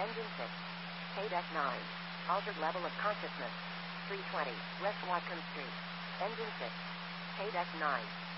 Engine 6. KDEC 9. Altered level of consciousness. 320 West Watcom Street. Engine 6. KDEC 9.